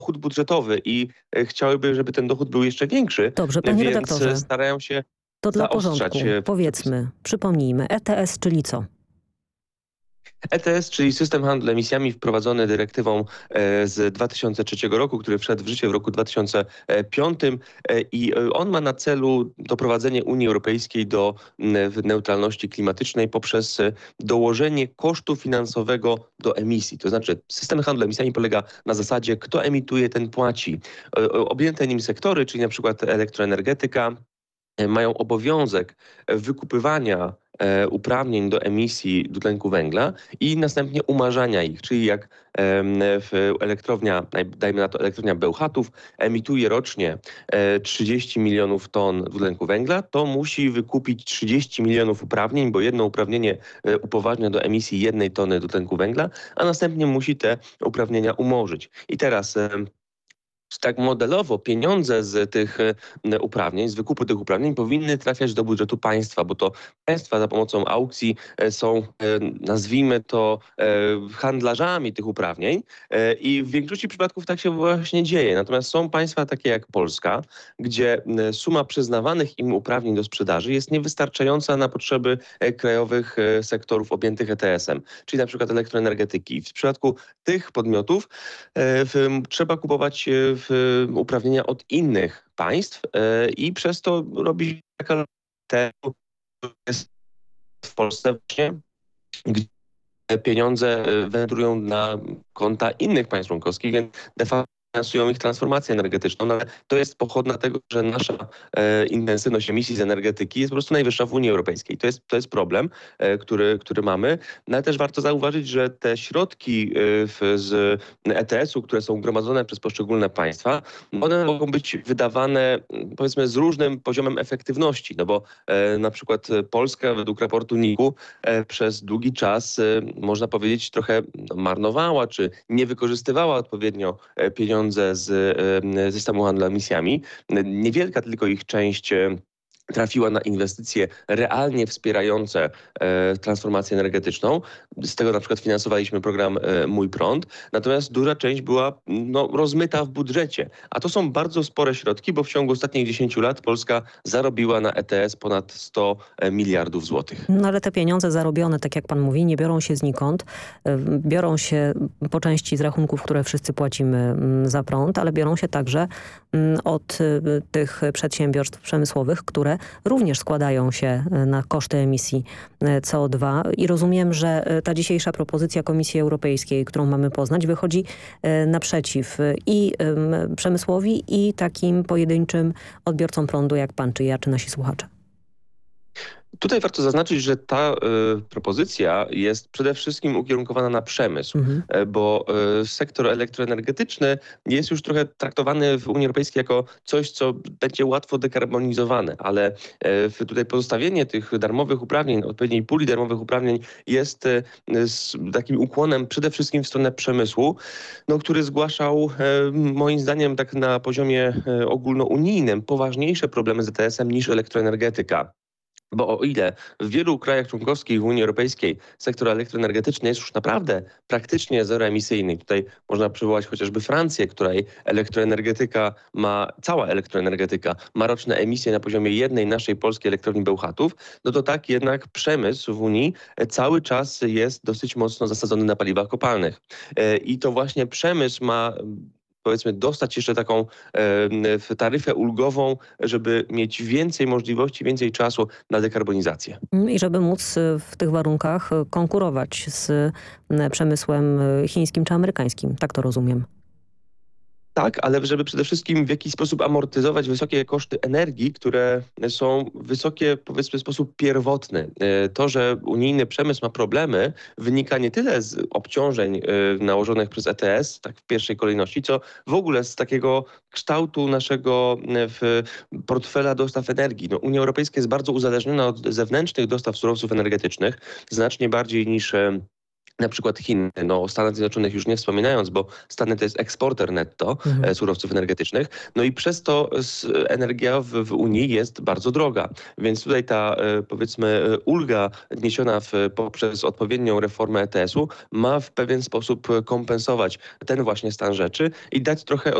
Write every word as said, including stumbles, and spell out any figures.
dochód budżetowy i e, chciałyby, żeby ten dochód był jeszcze większy, Dobrze, panie więc redaktorze, e, starają się to dla zaostrzać porządku e, przepisy. powiedzmy, przypomnijmy, E T S, czyli co? E T S, czyli system handlu emisjami wprowadzony dyrektywą e, z dwa tysiące trzeciego roku, który wszedł w życie w roku dwa tysiące piątym e, i e, on ma na celu doprowadzenie Unii Europejskiej do m, neutralności klimatycznej poprzez e, dołożenie kosztu finansowego do emisji. To znaczy system handlu emisjami polega na zasadzie, kto emituje, ten płaci. E, Objęte nim sektory, czyli na przykład elektroenergetyka, e, mają obowiązek wykupywania e, uprawnień do emisji dwutlenku węgla i następnie umarzania ich, czyli jak em, w elektrownia, naj- dajmy na to elektrownia Bełchatów, emituje rocznie e, trzydzieści milionów ton dwutlenku węgla, to musi wykupić trzydzieści milionów uprawnień, bo jedno uprawnienie e, upoważnia do emisji jednej tony dwutlenku węgla, a następnie musi te uprawnienia umorzyć. I teraz em, tak modelowo pieniądze z tych e, uprawnień, z wykupu tych uprawnień powinny trafiać do budżetu państwa, bo to państwa za pomocą aukcji e, są, e, nazwijmy to, e, handlarzami tych uprawnień e, i w większości przypadków tak się właśnie dzieje. Natomiast są państwa takie jak Polska, gdzie e, suma przyznawanych im uprawnień do sprzedaży jest niewystarczająca na potrzeby e, krajowych e, sektorów objętych E T S-em, czyli na przykład elektroenergetyki. W przypadku tych podmiotów e, w, trzeba kupować e, w, uprawnienia od innych państw e, i przez to robi taka tego jest w Polsce właśnie, gdzie pieniądze e, wędrują na konta innych państw członkowskich, więc de facto finansują ich transformację energetyczną, no ale to jest pochodna tego, że nasza e, intensywność emisji z energetyki jest po prostu najwyższa w Unii Europejskiej. To jest, to jest problem, e, który, który mamy, no ale też warto zauważyć, że te środki e, w, z E T S-u, które są gromadzone przez poszczególne państwa, one mogą być wydawane m, powiedzmy z różnym poziomem efektywności, no bo e, na przykład Polska według raportu N I K-u e, przez długi czas e, można powiedzieć trochę no, marnowała, czy nie wykorzystywała odpowiednio e, pieniądze z e, systemu handlu emisjami. Niewielka tylko ich część e, trafiła na inwestycje realnie wspierające e, transformację energetyczną. Z tego na przykład finansowaliśmy program e, Mój Prąd. Natomiast duża część była no, rozmyta w budżecie. A to są bardzo spore środki, bo w ciągu ostatnich dziesięciu lat Polska zarobiła na E T S ponad sto miliardów złotych. No ale te pieniądze zarobione, tak jak pan mówi, nie biorą się znikąd. Y, Biorą się po części z rachunków, które wszyscy płacimy mm, za prąd, ale biorą się także mm, od y, tych przedsiębiorstw przemysłowych, które również składają się y, na koszty emisji y, C O dwa. I rozumiem, że y, ta dzisiejsza propozycja Komisji Europejskiej, którą mamy poznać, wychodzi y, naprzeciw y, i y, przemysłowi, i takim pojedynczym odbiorcom prądu jak pan, czy ja, czy nasi słuchacze. Tutaj warto zaznaczyć, że ta y, propozycja jest przede wszystkim ukierunkowana na przemysł, Mhm. e, bo y, sektor elektroenergetyczny jest już trochę traktowany w Unii Europejskiej jako coś, co będzie łatwo dekarbonizowane, ale e, w- tutaj pozostawienie tych darmowych uprawnień, odpowiedniej puli darmowych uprawnień jest e, z takim ukłonem przede wszystkim w stronę przemysłu, no, który zgłaszał e, moim zdaniem tak na poziomie e, ogólnounijnym poważniejsze problemy z E T S-em niż elektroenergetyka. Bo o ile w wielu krajach członkowskich w Unii Europejskiej sektor elektroenergetyczny jest już naprawdę praktycznie zeroemisyjny. Tutaj można przywołać chociażby Francję, której elektroenergetyka ma, cała elektroenergetyka ma roczne emisje na poziomie jednej naszej polskiej elektrowni Bełchatów, no to tak jednak przemysł w Unii cały czas jest dosyć mocno zasadzony na paliwach kopalnych. E, I to właśnie przemysł ma powiedzmy dostać jeszcze taką e, w taryfę ulgową, żeby mieć więcej możliwości, więcej czasu na dekarbonizację. Mm, I żeby móc y, w tych warunkach y, konkurować z y, przemysłem y, chińskim czy amerykańskim. Tak to rozumiem. Tak, ale żeby przede wszystkim w jakiś sposób amortyzować wysokie koszty energii, które są wysokie powiedzmy w sposób pierwotny. E, To, że unijny przemysł ma problemy, wynika nie tyle z obciążeń e, nałożonych przez E T S, tak w pierwszej kolejności, co w ogóle z takiego kształtu naszego e, w portfela dostaw energii. No, Unia Europejska jest bardzo uzależniona od zewnętrznych dostaw surowców energetycznych, znacznie bardziej niż e, na przykład Chiny, no o Stanach Zjednoczonych już nie wspominając, bo Stany to jest eksporter netto Mhm. e, surowców energetycznych, no i przez to s, energia w, w Unii jest bardzo droga, więc tutaj ta e, powiedzmy e, ulga niesiona w, poprzez odpowiednią reformę E T S-u ma w pewien sposób kompensować ten właśnie stan rzeczy i dać trochę